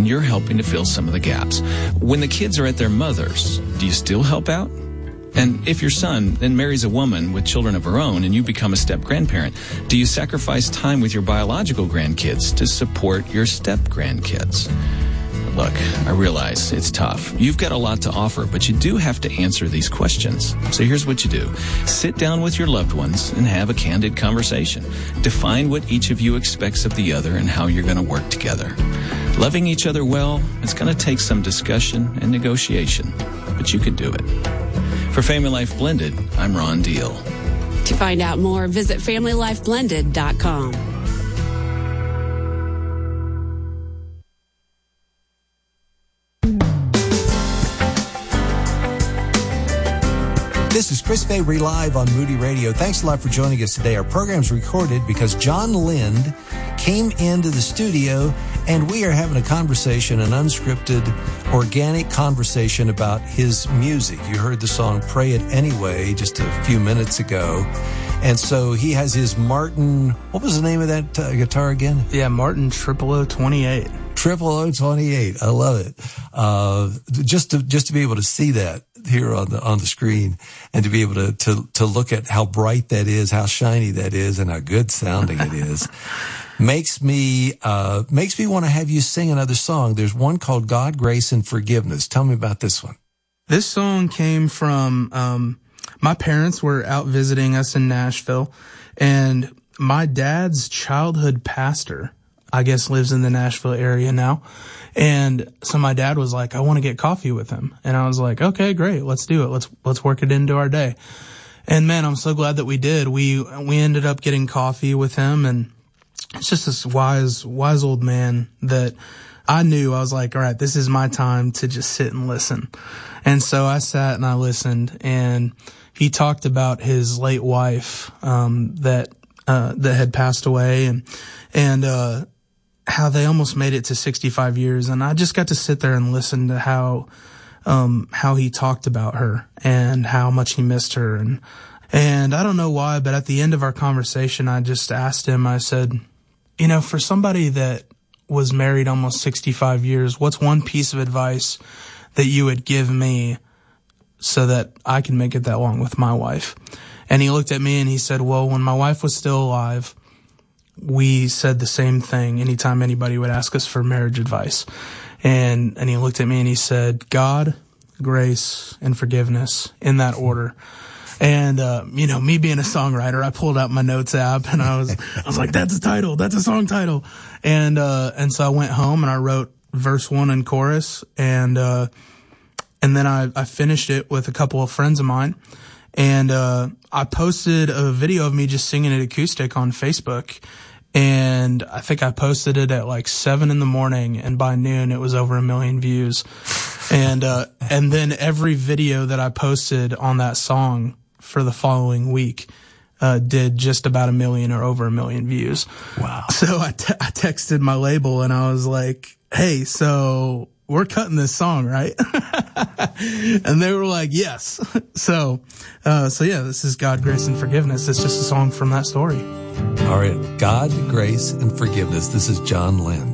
and you're helping to fill some of the gaps. When the kids are at their mother's, do you still help out? And if your son then marries a woman with children of her own and you become a step-grandparent, do you sacrifice time with your biological grandkids to support your step-grandkids? Look, I realize it's tough. You've got a lot to offer, but you do have to answer these questions. So here's what you do. Sit down with your loved ones and have a candid conversation. Define what each of you expects of the other and how you're going to work together. Loving each other well, it's going to take some discussion and negotiation, but you can do it. For Family Life Blended, I'm Ron Deal. To find out more, visit FamilyLifeBlended.com. This is Chris Fabry live on Moody Radio. Thanks a lot for joining us today. Our program's recorded because John Lind came into the studio and we are having a conversation, an unscripted, organic conversation about his music. You heard the song Pray It Anyway just a few minutes ago. And so he has his Martin, what was the name of that guitar again? Yeah, Martin 0028. 0028. I love it. Just to be able to see that here on the screen and to be able to look at how bright that is, how shiny that is, and how good sounding it is, makes me want to have you sing another song. There's one called God, Grace, and Forgiveness. Tell me about this one. This song came from, my parents were out visiting us in Nashville, and my dad's childhood pastor, I guess, lives in the Nashville area now. And so my dad was like, I want to get coffee with him. And I was like, okay, great. Let's do it. Let's work it into our day. And man, I'm so glad that we did. We ended up getting coffee with him, and it's just this wise old man that I knew. I was like, all right, this is my time to just sit and listen. And so I sat and I listened, and he talked about his late wife, that had passed away, and how they almost made it to 65 years. And I just got to sit there and listen to how he talked about her and how much he missed her. And I don't know why, but at the end of our conversation, I just asked him, I said, you know, for somebody that was married almost 65 years, what's one piece of advice that you would give me so that I can make it that long with my wife? And he looked at me and he said, well, when my wife was still alive, we said the same thing anytime anybody would ask us for marriage advice. And he looked at me and he said, God, grace, and forgiveness, in that order. And, you know, me being a songwriter, I pulled out my notes app and I was like, that's a title. That's a song title. And so I went home and I wrote verse 1 and chorus. And then I finished it with a couple of friends of mine. And I posted a video of me just singing it acoustic on Facebook. And I think I posted it at like 7 a.m, and by noon it was over 1 million views. And then every video that I posted on that song for the following week did just about 1 million or over 1 million views. Wow. So I texted my label and I was like, hey, so we're cutting this song, right? And they were like, yes. So yeah, this is God, Grace, and Forgiveness. It's just a song from that story. All right. God, Grace, and Forgiveness. This is John Lind.